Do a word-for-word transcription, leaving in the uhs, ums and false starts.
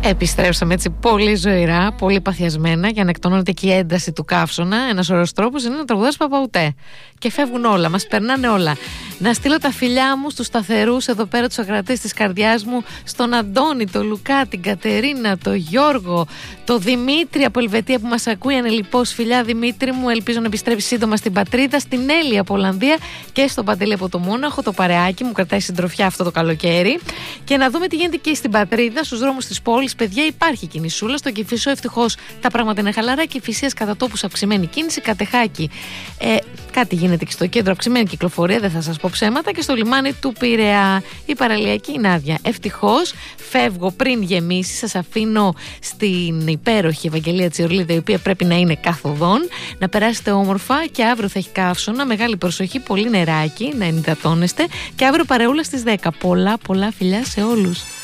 Επιστρέψαμε έτσι πολύ ζωηρά, πολύ παθιασμένα, για να εκτονώνεται και η ένταση του καύσωνα. Ένας ωραίος τρόπος είναι να τραγουδάς Παπαουτέ. Και φεύγουν όλα, μας περνάνε όλα. Να στείλω τα φιλιά μου στους σταθερούς εδώ πέρα, τους ακρατές της καρδιάς μου, στον Αντώνη, τον Λουκά, την Κατερίνα, τον Γιώργο, τον Δημήτρη από Ελβετία που μας ακούει ανελιπώς. Φιλιά Δημήτρη μου, ελπίζω να επιστρέψει σύντομα στην πατρίδα, στην Έλλη από Ολλανδία και στον Παντελή από το Μόναχο, το παρεάκι μου κρατάει συντροφιά αυτό το καλοκαίρι. Και να δούμε τι γίνεται και στην πατρίδα, στους δρόμους της πόλης. Παιδιά, υπάρχει κινησούλα. Στο Κηφισό ευτυχώς τα πράγματα είναι χαλαρά. Κηφισίας κατά τόπους αυξημένη κίνηση. Κατεχάκι. Ε, κάτι γίνεται και στο κέντρο, αυξημένη κυκλοφορία, δεν θα σας πω ψέματα. Και στο λιμάνι του Πειραιά η παραλιακή είναι άδεια. Ευτυχώς φεύγω πριν γεμίσει. Σας αφήνω στην υπέροχη Ευαγγελία Τσιορλίδα, η οποία πρέπει να είναι καθοδόν. Να περάσετε όμορφα και αύριο θα έχει καύσωνα. Μεγάλη προσοχή, πολύ νεράκι, να ενυδατώνεστε. Και αύριο παρεούλα στις δέκα. Πολλά, πολλά φιλιά σε όλους.